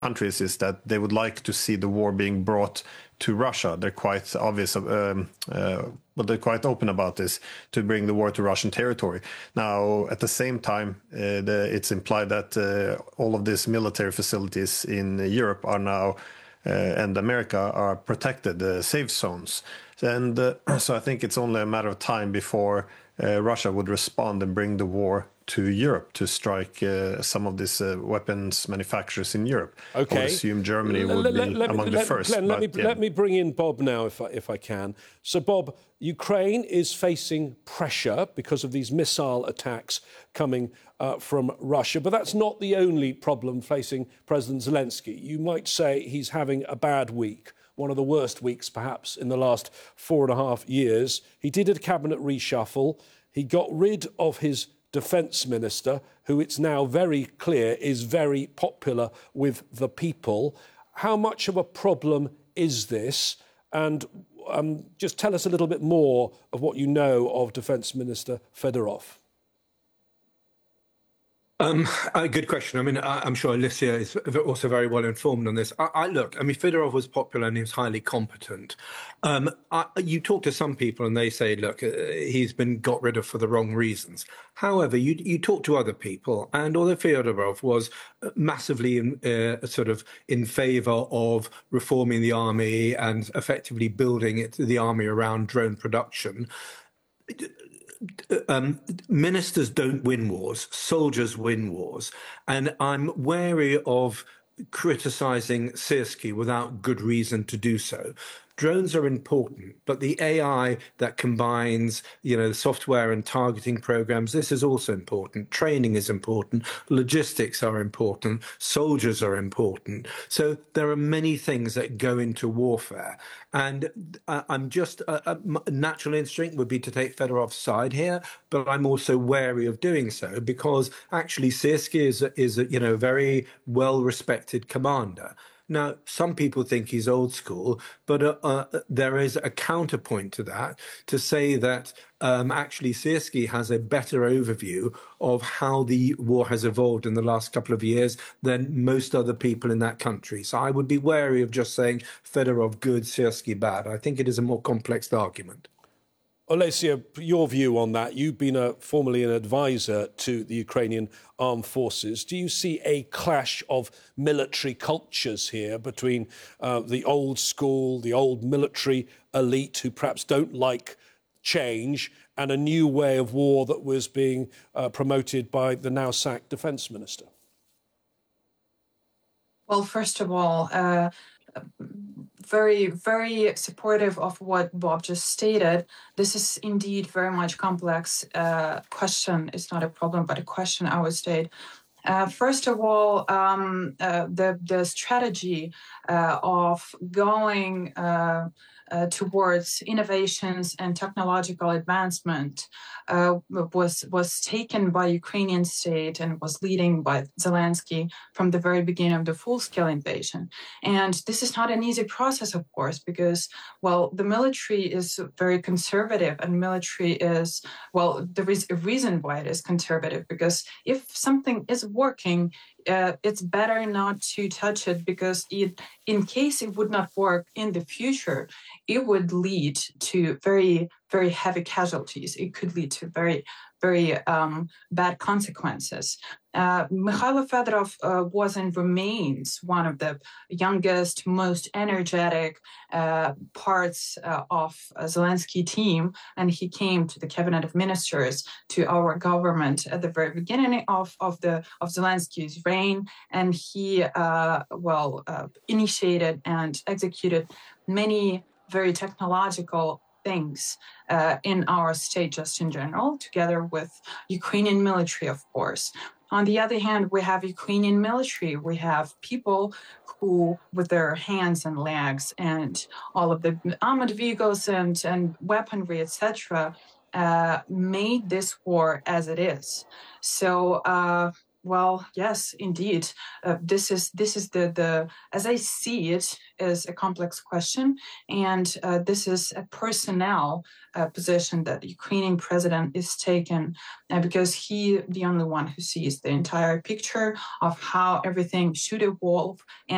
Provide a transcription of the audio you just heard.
countries is that they would like to see the war being brought to Russia. They're quite obvious, they're quite open about this, to bring the war to Russian territory. Now, at the same time, it's implied that all of these military facilities in Europe are now and America are protected, safe zones. And so I think it's only a matter of time before Russia would respond and bring the war to Europe to strike some of these weapons manufacturers in Europe. Okay. I would assume Germany would be among the first. Glenn, let me bring in Bob now, if I can. So, Bob, Ukraine is facing pressure because of these missile attacks coming from Russia, but that's not the only problem facing President Zelensky. You might say he's having a bad week, one of the worst weeks perhaps in the last 4.5 years. He did a cabinet reshuffle. He got rid of his defence minister, who it's now very clear is very popular with the people. How much of a problem is this? And just tell us a little bit more of what you know of Defence Minister Fedorov. Good question. I mean, I'm sure Alicia is also very well informed on this. Look, Fedorov was popular and he was highly competent. You talk to some people and they say, look, he's been got rid of for the wrong reasons. However, you talk to other people, and although Fedorov was massively in favour of reforming the army and effectively building the army around drone production, ministers don't win wars, soldiers win wars. And I'm wary of criticising Syrskyi without good reason to do so. Drones are important, but the AI that combines, the software and targeting programs, this is also important. Training is important. Logistics are important. Soldiers are important. So there are many things that go into warfare. And I'm just, a natural instinct would be to take Fedorov's side here, but I'm also wary of doing so because actually Syrskyi is a very well-respected commander. Now, some people think he's old school, but there is a counterpoint to that, to say that actually Syrskyi has a better overview of how the war has evolved in the last couple of years than most other people in that country. So I would be wary of just saying Fedorov good, Syrskyi bad. I think it is a more complex argument. Olesia, your view on that. You've been formerly an advisor to the Ukrainian armed forces. Do you see a clash of military cultures here between the old school, the old military elite who perhaps don't like change, and a new way of war that was being promoted by the now sacked defence minister? Well, first of all, very, very supportive of what Bob just stated. This is indeed very much complex question. It's not a problem, but a question, I would state. First of all, the strategy of going towards innovations and technological advancement was taken by Ukrainian state and was leading by Zelensky from the very beginning of the full-scale invasion. And this is not an easy process, of course, because, the military is very conservative, and military is, there is a reason why it is conservative, because if something is working, it's better not to touch it, because in case it would not work in the future, it would lead to very, very heavy casualties. It could lead to very, very bad consequences. Mikhailo Fedorov was and remains one of the youngest, most energetic parts of Zelensky team, and he came to the cabinet of ministers, to our government at the very beginning of Zelensky's reign, and he initiated and executed many very technological things in our state, just in general, together with Ukrainian military, of course. On the other hand, we have Ukrainian military. We have people who, with their hands and legs and all of the armored vehicles and weaponry, etc., made this war as it is. So, yes, indeed, this is the as I see it, is a complex question, and this is a personnel position that the Ukrainian president is taking, because he the only one who sees the entire picture of how everything should evolve. And